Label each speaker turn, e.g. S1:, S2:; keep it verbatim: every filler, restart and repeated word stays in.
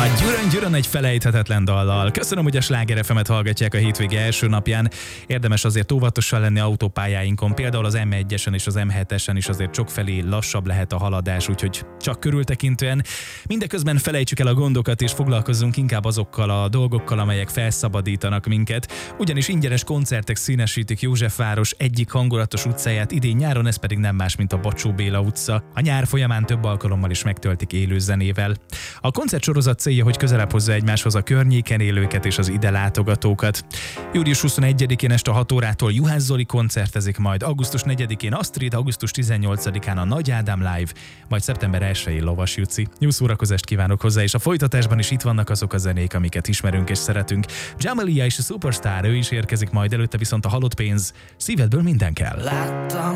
S1: A Gyurön Gyurön egy felejthetetlen dallal. Köszönöm, hogy a Sláger ef emet hallgatják a hétvége első napján. Érdemes azért óvatosan lenni autópályáinkon, például az em egyesen és az em hetesen is azért sokfelé lassabb lehet a haladás, úgyhogy csak körültekintően. Mindeközben felejtsük el a gondokat és foglalkozzunk inkább azokkal a dolgokkal, amelyek felszabadítanak minket. Ugyanis ingyenes koncertek színesítik Józsefváros egyik hangulatos utcáját idén nyáron, ez pedig nem más, mint a Bacsó Béla utca. A nyár folyamán több alkalommal is megtöltik élő zenével. A koncertsorozat célja, hogy közelebb hozza egymáshoz a környéken élőket és az ide látogatókat. július huszonegyedikén este hat órától Juhász Zoli koncertezik, majd augusztus negyedikén Astrid, augusztus tizennyolcadikán a Nagy Ádám Live, majd szeptember elsején Lovas Juci. Jó szórakozást kívánok hozzá, és a folytatásban is itt vannak azok a zenék, amiket ismerünk és szeretünk. Jamalia és a Superstar, ő is érkezik majd, előtte viszont a Halott pénz, Szívedből minden kell.
S2: Láttam